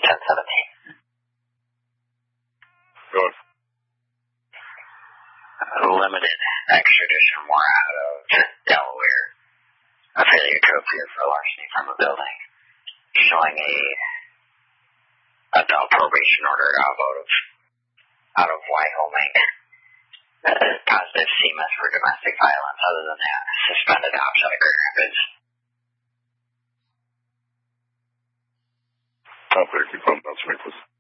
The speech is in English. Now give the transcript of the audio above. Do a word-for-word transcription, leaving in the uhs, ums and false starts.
ten seventeen. Go ahead. Limited extradition warrant out of Delaware. A failure to appear for larceny from a building. Showing a adult probation order out of out of Wyoming. Uh, positive C M S for domestic violence. Other than that, suspended ops out of Grand Rapids. Operator, keep on, that's right, please.